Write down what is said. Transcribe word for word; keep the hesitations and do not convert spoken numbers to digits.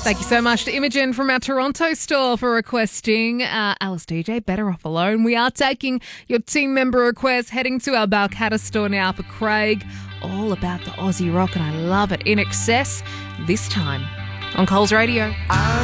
Thank you so much to Imogen from our Toronto store for requesting uh, Alice D J, Better Off Alone. We are taking your team member request, heading to our Balcatta store now for Craig. All about the Aussie rock, and I love it. In Excess, this time on Coles Radio.